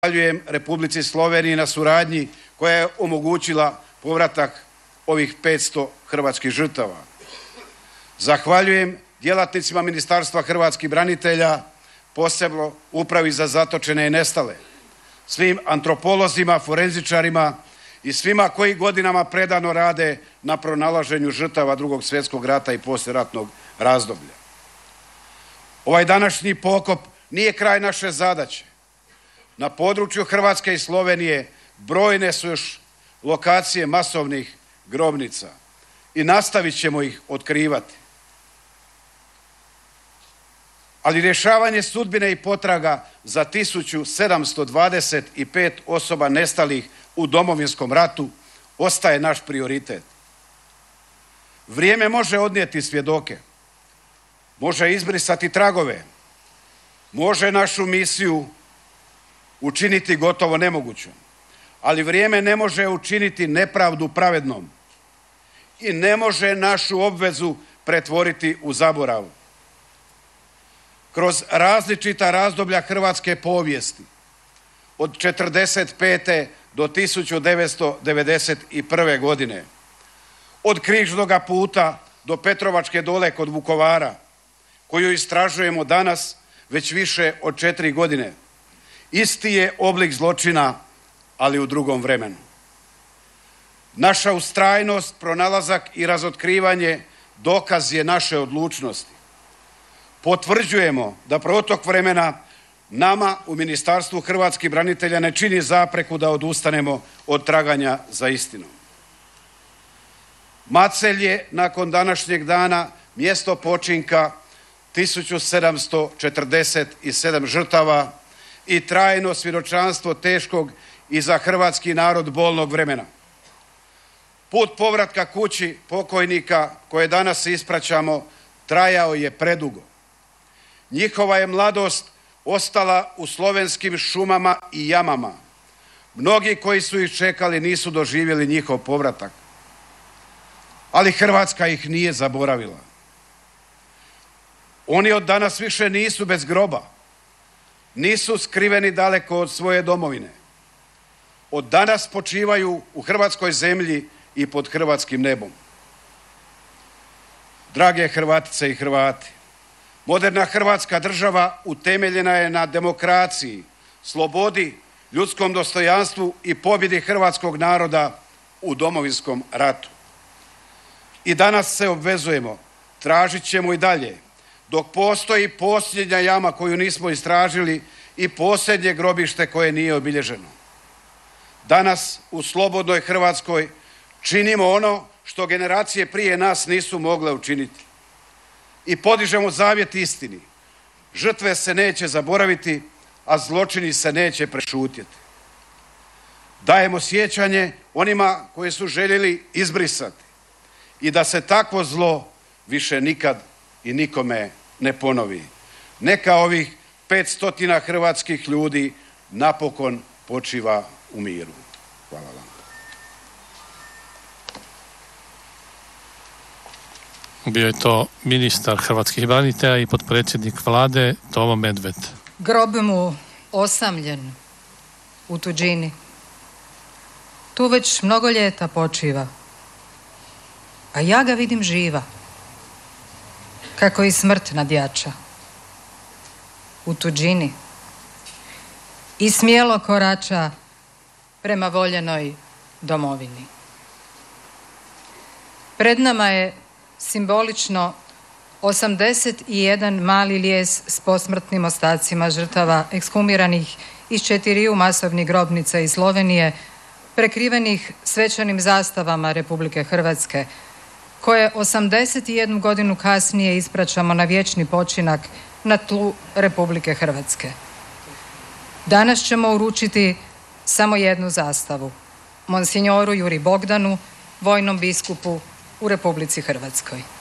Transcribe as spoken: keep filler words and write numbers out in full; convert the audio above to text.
Zahvaljujem Republici Sloveniji na suradnji koja je omogućila povratak ovih petsto hrvatskih žrtava. Zahvaljujem djelatnicima Ministarstva hrvatskih branitelja, posebno Upravi za zatočene i nestale, svim antropolozima, forenzičarima i svima koji godinama predano rade na pronalaženju žrtava Drugog svjetskog rata i poslijeratnog razdoblja. Ovaj današnji pokop nije kraj naše zadaće. Na području Hrvatske i Slovenije brojne su još lokacije masovnih grobnica i nastavit ćemo ih otkrivati. Ali rješavanje sudbine i potraga za tisuću sedamsto dvadeset pet osoba nestalih u Domovinskom ratu ostaje naš prioritet. Vrijeme može odnijeti svjedoke, može izbrisati tragove, može našu misiju učiniti gotovo nemogućom, ali vrijeme ne može učiniti nepravdu pravednom i ne može našu obvezu pretvoriti u zaborav. Kroz različita razdoblja hrvatske povijesti, od četrdeset pete do tisuću devetsto devedeset prve. godine, od Križnoga puta do Petrovačke dole kod Vukovara, koju istražujemo danas već više od četiri godine, isti je oblik zločina, ali u drugom vremenu. Naša ustrajnost, pronalazak i razotkrivanje dokaz je naše odlučnosti. Potvrđujemo da protok vremena nama u Ministarstvu hrvatskih branitelja ne čini zapreku da odustanemo od traganja za istinom. Macelj je nakon današnjeg dana mjesto počinka tisuću sedamsto četrdeset sedam žrtava i trajno svjedočanstvo teškog i za hrvatski narod bolnog vremena. Put povratka kući pokojnika koje danas ispraćamo trajao je predugo. Njihova je mladost ostala u slovenskim šumama i jamama. Mnogi koji su ih čekali nisu doživjeli njihov povratak. Ali Hrvatska ih nije zaboravila. Oni od danas više nisu bez groba. Nisu skriveni daleko od svoje domovine. Od danas počivaju u hrvatskoj zemlji i pod hrvatskim nebom. Drage Hrvatice i Hrvati, moderna Hrvatska država utemeljena je na demokraciji, slobodi, ljudskom dostojanstvu i pobjedi hrvatskog naroda u Domovinskom ratu. I danas se obvezujemo, tražit ćemo i dalje, dok postoji posljednja jama koju nismo istražili i posljednje grobište koje nije obilježeno. Danas u slobodnoj Hrvatskoj činimo ono što generacije prije nas nisu mogle učiniti. I podižemo zavjet istini. Žrtve se neće zaboraviti, a zločini se neće prešutjeti. Dajemo sjećanje onima koji su željeli izbrisati i da se takvo zlo više nikad i nikome ne ponovi. Neka ovih petstotina hrvatskih ljudi napokon počiva u miru. Hvala vam. Bio je to ministar hrvatskih branitelja i potpredsjednik vlade Tomo Medved. Grob mu osamljen u tuđini. Tu već mnogo ljeta počiva, a ja ga vidim živa, kako i smrt nadjača. U tuđini i smjelo korača prema voljenoj domovini. Pred nama je simbolično osamdeset jedan mali lijes s posmrtnim ostacima žrtava ekshumiranih iz četiriju masovnih grobnica iz Slovenije, prekrivenih svečanim zastavama Republike Hrvatske, koje osamdeset jednu godinu kasnije ispraćamo na vječni počinak na tlu Republike Hrvatske. Danas ćemo uručiti samo jednu zastavu, monsinjoru Juri Bogdanu, vojnom biskupu u Republici Hrvatskoj.